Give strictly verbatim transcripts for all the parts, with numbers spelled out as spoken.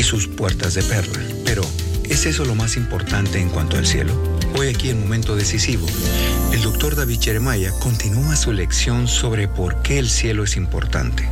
sus puertas de perla. Pero, ¿es eso lo más importante en cuanto al cielo? Hoy aquí en Momento Decisivo, el doctor David Jeremiah continúa su lección sobre por qué el cielo es importante.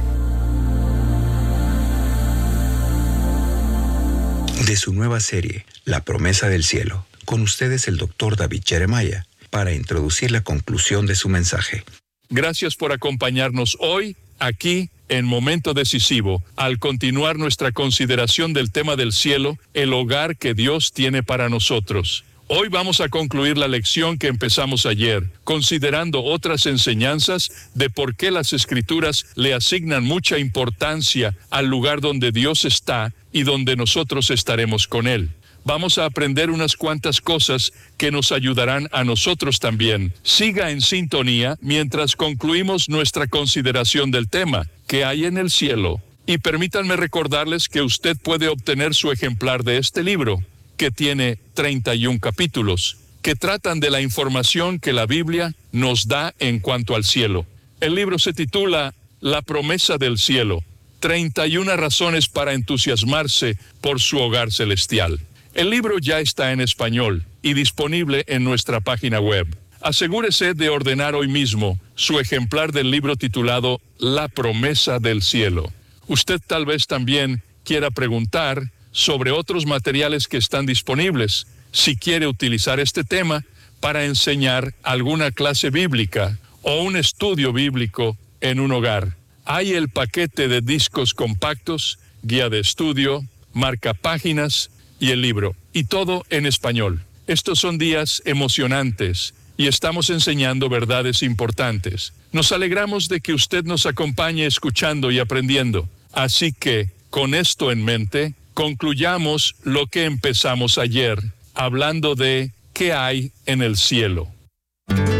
De su nueva serie, La promesa del cielo, con ustedes el doctor David Jeremiah, para introducir la conclusión de su mensaje. Gracias por acompañarnos hoy, aquí, en Momento Decisivo, al continuar nuestra consideración del tema del cielo, el hogar que Dios tiene para nosotros. Hoy vamos a concluir la lección que empezamos ayer, considerando otras enseñanzas de por qué las Escrituras le asignan mucha importancia al lugar donde Dios está y donde nosotros estaremos con Él. Vamos a aprender unas cuantas cosas que nos ayudarán a nosotros también. Siga en sintonía mientras concluimos nuestra consideración del tema, ¿qué hay en el cielo? Y permítanme recordarles que usted puede obtener su ejemplar de este libro, que tiene treinta y un capítulos, que tratan de la información que la Biblia nos da en cuanto al cielo. El libro se titula La promesa del cielo, treinta y una razones para entusiasmarse por su hogar celestial. El libro ya está en español y disponible en nuestra página web. Asegúrese de ordenar hoy mismo su ejemplar del libro titulado La promesa del cielo. Usted tal vez también quiera preguntar sobre otros materiales que están disponibles, si quiere utilizar este tema para enseñar alguna clase bíblica o un estudio bíblico en un hogar. Hay el paquete de discos compactos, guía de estudio, marcapáginas y el libro, y todo en español. Estos son días emocionantes y estamos enseñando verdades importantes. Nos alegramos de que usted nos acompañe escuchando y aprendiendo. Así que, con esto en mente, concluyamos lo que empezamos ayer, hablando de qué hay en el cielo.